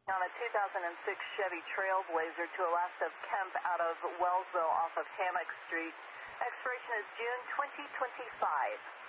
On a 2006 Chevy Trailblazer to west of Kemp out of Wellsville off of Hammock Street. Expiration is June 2025.